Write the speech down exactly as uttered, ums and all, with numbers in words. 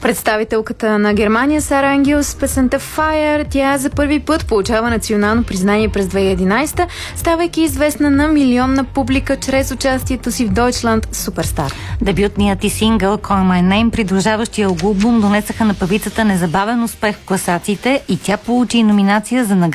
Представителката на Германия Сара Ангелс с песента Fire, тя за първи път получава национално признание през две хиляди и единадесета, ставайки известна на милионна публика чрез участието си в Deutschland Superstar. Дебютният и сингъл Call My Name, придружаващия албум, донесаха на певицата незабавен успех в класациите и тя получи номинация за награда